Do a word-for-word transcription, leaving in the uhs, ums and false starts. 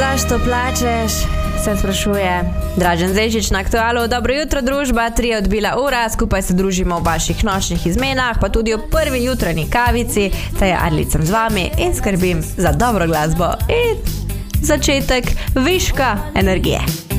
Zašto plačeš? Se sprašuje Dražen Zešič na Aktualu. Dobro jutro, družba, tri je odbila ura, skupaj se družimo v vaših nočnih izmenah, pa tudi v prvi jutranji kavici. Teja Arlič sem z vami in skrbim za dobro glasbo in začetek viška energije.